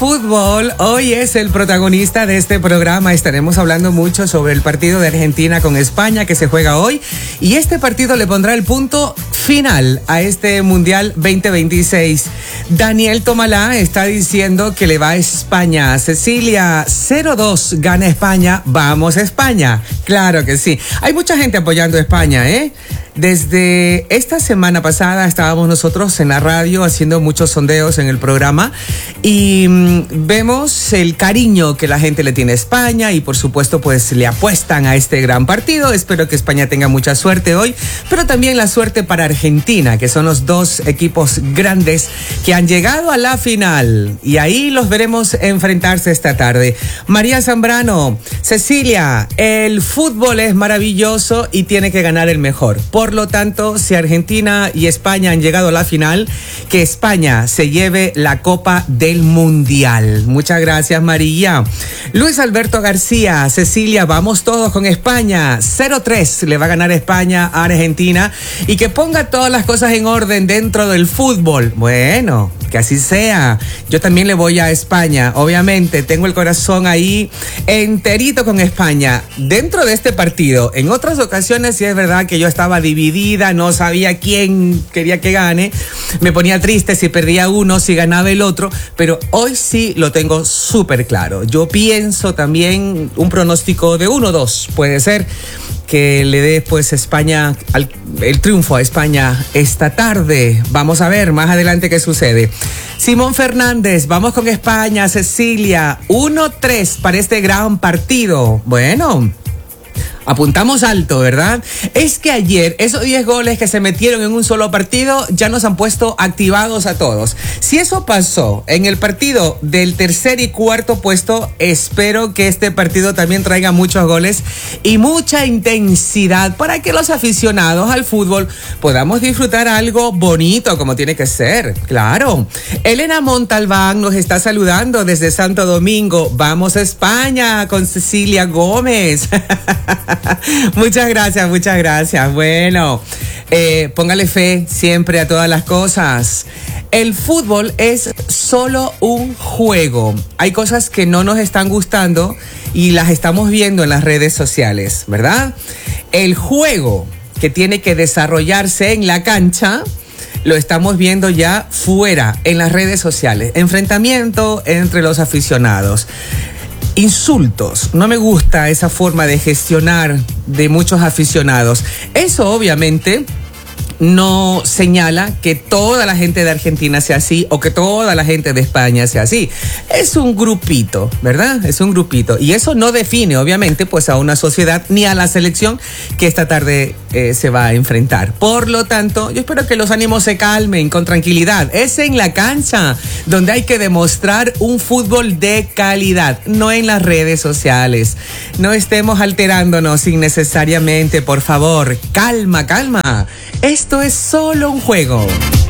fútbol hoy es el protagonista de este programa. Estaremos hablando mucho sobre el partido de Argentina con España que se juega hoy. Y este partido le pondrá el punto final a este Mundial 2026. Daniel Tomalá está diciendo que le va a España. Cecilia, 0-2 gana España. Vamos a España. Claro que sí. Hay mucha gente apoyando a España, ¿eh? Desde esta semana pasada estábamos nosotros en la radio haciendo muchos sondeos en el programa y vemos el cariño que la gente le tiene a España y por supuesto pues le apuestan a este gran partido. Espero que España tenga mucha suerte hoy, pero también la suerte para Argentina, que son los dos equipos grandes que han llegado a la final y ahí los veremos enfrentarse esta tarde. María Zambrano, Cecilia, el fútbol es maravilloso y tiene que ganar el mejor. Por lo tanto, si Argentina y España han llegado a la final, que España se lleve la Copa del Mundial. Muchas gracias, María. Luis Alberto García, Cecilia, vamos todos con España. 0-3 le va a ganar España a Argentina y que ponga todas las cosas en orden dentro del fútbol. Bueno, que así sea. Yo también le voy a España. Obviamente, tengo el corazón ahí enterito con España. Dentro de este partido, en otras ocasiones sí es verdad que yo estaba dividida, no sabía quién quería que gane, me ponía triste si perdía uno, si ganaba el otro, pero hoy sí lo tengo súper claro. Yo pienso también un pronóstico de 1-2, puede ser que le dé pues España el triunfo a España esta tarde. Vamos a ver más adelante qué sucede. Simón Fernández, vamos con España. Cecilia, 1-3 para este gran partido. Bueno, apuntamos alto, ¿verdad? Es que ayer esos 10 goles que se metieron en un solo partido ya nos han puesto activados a todos. Si eso pasó en el partido del tercer y cuarto puesto, espero que este partido también traiga muchos goles y mucha intensidad para que los aficionados al fútbol podamos disfrutar algo bonito como tiene que ser, claro. Elena Montalbán nos está saludando desde Santo Domingo. Vamos a España con Cecilia Gómez. Muchas gracias. Bueno, póngale fe siempre a todas las cosas. El fútbol es solo un juego. Hay cosas que no nos están gustando y las estamos viendo en las redes sociales, ¿verdad? El juego que tiene que desarrollarse en la cancha lo estamos viendo ya fuera, en las redes sociales. Enfrentamiento entre los aficionados. Insultos, no me gusta esa forma de gestionar de muchos aficionados. Eso obviamente no señala que toda la gente de Argentina sea así o que toda la gente de España sea así. Es un grupito, ¿verdad? Es un grupito. Y eso no define, obviamente, pues a una sociedad ni a la selección que esta tarde se va a enfrentar. Por lo tanto, yo espero que los ánimos se calmen con tranquilidad. Es en la cancha donde hay que demostrar un fútbol de calidad, no en las redes sociales. No estemos alterándonos innecesariamente, por favor. Calma. Esto es solo un juego.